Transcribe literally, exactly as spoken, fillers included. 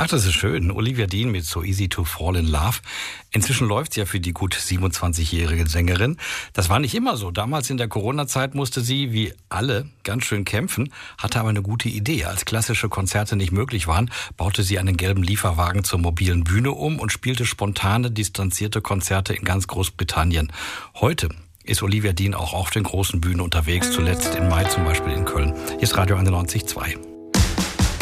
Ach, das ist schön. Olivia Dean mit So Easy to Fall in Love. Inzwischen läuft's ja für die gut siebenundzwanzigjährige Sängerin. Das war nicht immer so. Damals in der Corona-Zeit musste sie, wie alle, ganz schön kämpfen, hatte aber eine gute Idee. Als klassische Konzerte nicht möglich waren, baute sie einen gelben Lieferwagen zur mobilen Bühne um und spielte spontane, distanzierte Konzerte in ganz Großbritannien. Heute ist Olivia Dean auch auf den großen Bühnen unterwegs, zuletzt im Mai zum Beispiel in Köln. Hier ist Radio einundneunzig Komma zwei.